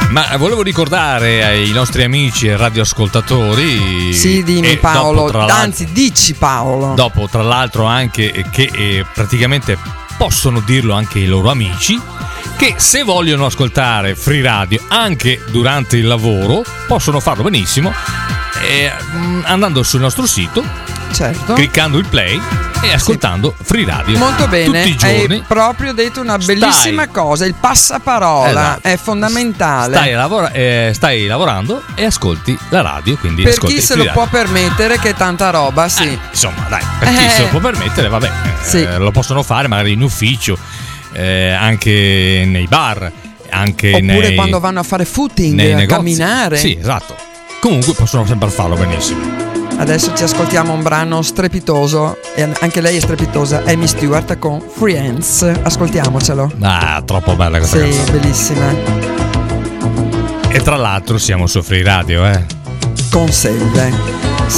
Ma volevo ricordare ai nostri amici e radioascoltatori. Sì, dimmi Paolo, dopo, anzi dici Paolo. Dopo, tra l'altro, anche che praticamente possono dirlo anche i loro amici, che se vogliono ascoltare Free Radio anche durante il lavoro possono farlo benissimo andando sul nostro sito, certo, cliccando il play e ascoltando Free Radio. Molto bene, tutti i giorni. hai proprio detto una bellissima cosa, il passaparola, esatto, è fondamentale. Stai lavorando e ascolti la radio, quindi per ascolti chi se Free lo Radio. può permettere, che è tanta roba, sì. Insomma, dai, per chi se lo può permettere, vabbè, sì, lo possono fare magari in ufficio, anche nei bar, anche oppure quando vanno a fare footing, a camminare. Sì, esatto. Comunque possono sempre farlo benissimo. Adesso ci ascoltiamo un brano strepitoso, e anche lei è strepitosa, Amy Stewart con Friends. Ascoltiamocelo. Ah, troppo bella questa canzone. Sì, bellissima. E tra l'altro siamo su Free Radio, con Selve.